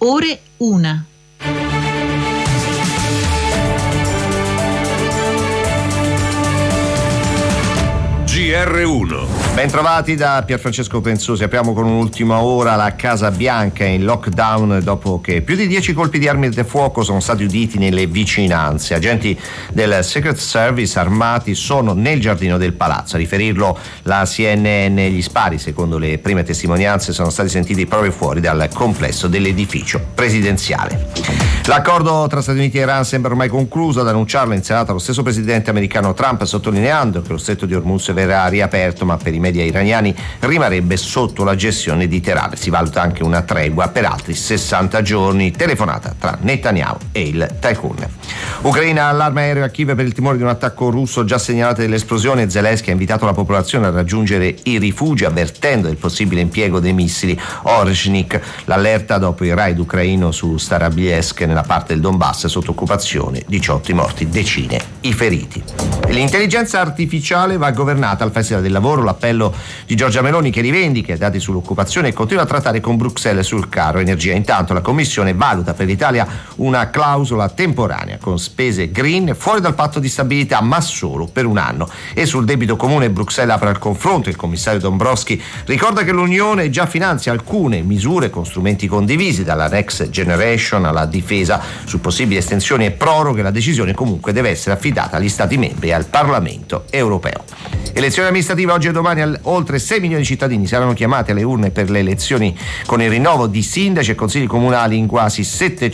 ore 1. GR1. Bentrovati da Pierfrancesco Pensosi. Apriamo con un'ultima ora. La Casa Bianca è in lockdown dopo che più di 10 colpi di armi da fuoco sono stati uditi nelle vicinanze. Agenti del Secret Service armati sono nel giardino del palazzo. A riferirlo la CNN, gli spari, secondo le prime testimonianze, sono stati sentiti proprio fuori dal complesso dell'edificio presidenziale. L'accordo tra Stati Uniti e Iran sembra ormai concluso. Ad annunciarlo in serata lo stesso presidente americano Trump, sottolineando che lo stretto di Hormuz verrà riaperto, ma per i media iraniani rimarrebbe sotto la gestione di Teheran. Si valuta anche una tregua per altri 60 giorni. Telefonata tra Netanyahu e il tycoon. Ucraina, allarme aereo a Kiev per il timore di un attacco russo. Già segnalate delle esplosioni. Zelensky ha invitato la popolazione a raggiungere i rifugi, avvertendo del possibile impiego dei missili Oreshnik. L'allerta dopo il raid ucraino su Starobielsk nella parte del Donbass sotto occupazione, 18 i morti, decine i feriti. L'intelligenza artificiale va governata al Festival del Lavoro, l'appello di Giorgia Meloni, che rivendica i dati sull'occupazione e continua a trattare con Bruxelles sul caro energia. Intanto la Commissione valuta per l'Italia una clausola temporanea con spese green fuori dal patto di stabilità, ma solo per un anno. E sul debito comune Bruxelles apre al confronto. Il commissario Dombrovskis ricorda che l'Unione già finanzia alcune misure con strumenti condivisi, dalla Next Generation alla difesa. Su possibili estensioni e proroghe la decisione comunque deve essere affidata agli Stati membri e al Parlamento europeo. Elezioni amministrative oggi e domani. Oltre 6 milioni di cittadini saranno chiamati alle urne per le elezioni, con il rinnovo di sindaci e consigli comunali in quasi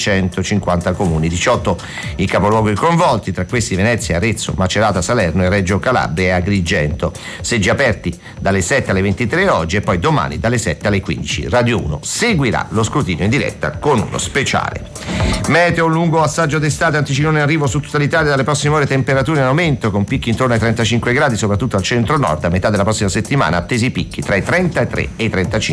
750 comuni. 18 i capoluoghi coinvolti, tra questi Venezia, Arezzo, Macerata, Salerno e Reggio Calabria e Agrigento. Seggi aperti dalle 7 alle 23 oggi e poi domani dalle 7 alle 15. Radio 1 seguirà lo scrutinio in diretta con uno speciale. Meteo, un lungo assaggio d'estate, anticiclone in arrivo su tutta l'Italia. Dalle prossime ore temperature in aumento, con picchi intorno ai 35 gradi, soprattutto al centro-nord. A metà della prossima settimana attesi picchi tra i 33 e i 35.